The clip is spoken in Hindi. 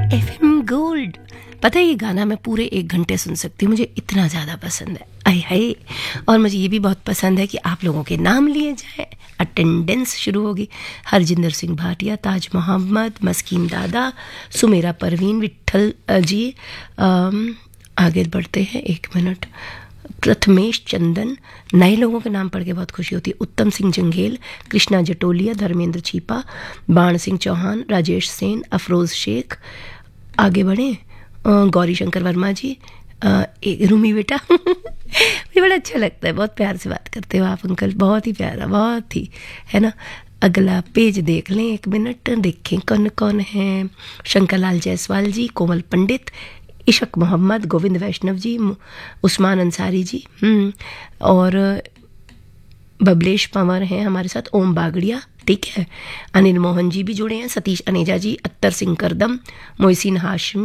FM gold. पता है ये गाना मैं पूरे 1 घंटे सुन सकती हूँ, मुझे इतना ज़्यादा पसंद है। आय हाय। और मुझे ये भी बहुत पसंद है कि आप लोगों के नाम लिए जाए, अटेंडेंस शुरू होगी। हरजिंदर सिंह भाटिया, ताज मोहम्मद, मस्कीन दादा, सुमेरा परवीन, विट्ठल जी। आगे बढ़ते हैं, 1 मिनट। प्रथमेश चंदन, नए लोगों के नाम पढ़ के बहुत खुशी होती है। उत्तम सिंह जंगेल, कृष्णा जटोलिया, धर्मेंद्र छीपा, बाण सिंह चौहान, राजेश सेन, अफरोज़ शेख। आगे बढ़ें, गौरी शंकर वर्मा जी, रूमी बेटा। मुझे बड़ा अच्छा लगता है, बहुत प्यार से बात करते हो आप अंकल, बहुत ही प्यारा, बहुत ही, है ना। अगला पेज देख लें, 1 मिनट, देखें कौन कौन है। शंकर लाल जायसवाल जी, कोमल पंडित, इशक मोहम्मद, गोविंद वैष्णव जी, उस्मान अंसारी जी, और बबलेश पंवर हैं हमारे साथ, ओम बागड़िया, ठीक है। अनिल मोहन जी भी जुड़े हैं, सतीश अनेजा जी, अत्तर सिंह करदम, मोहसिन हाशमी,